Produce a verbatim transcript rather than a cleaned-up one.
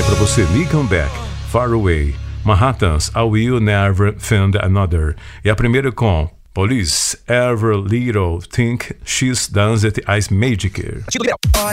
pra você, Nickelback, Far Away, Manhattan's I Will Never Find Another. E a primeira com Police, Every Little Think She's Danced Ice Magic.